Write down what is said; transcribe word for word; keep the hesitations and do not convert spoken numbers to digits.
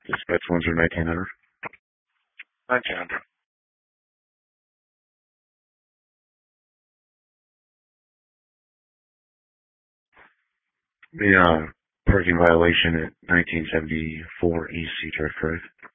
Dispatch one zero nineteen hundred. nineteen hundred. The uh, parking violation at nineteen seventy-four East Seatrift Drive.